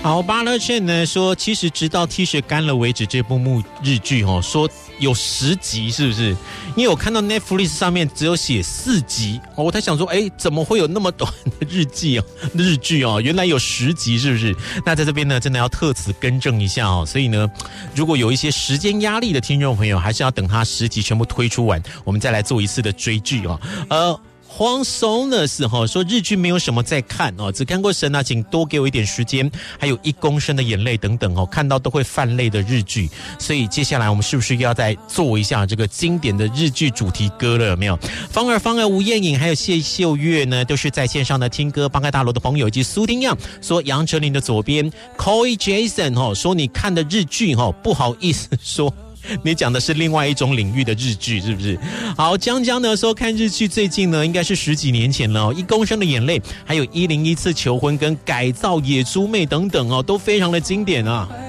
好，巴勒券呢说，其实直到 T 恤干了为止，这部日剧说有10集，是不是？因为我看到 Netflix 上面只有写4集，我才想说，怎么会有那么短的日剧原来有10集，是不是？那在这边呢，真的要特此更正一下所以呢，如果有一些时间压力的听众朋友，还是要等它10集全部推出完，我们再来做一次的追剧黄 Sonus 说日剧没有什么在看只看过神啊，请多给我一点时间，还有1公升的眼泪等等看到都会泛泪的日剧，所以接下来我们是不是要再做一下这个经典的日剧主题歌了？有没有？方儿、吴燕颖还有谢秀月呢，都是在线上的听歌。帮开大楼的朋友以及苏丁样说，杨丞琳的左边 Coy Jason 说你看的日剧不好意思说。你讲的是另外一种领域的日剧，是不是？好，江江呢说看日剧最近呢应该是10几年前了1公升的眼泪，还有101次求婚跟改造野猪妹等等都非常的经典啊。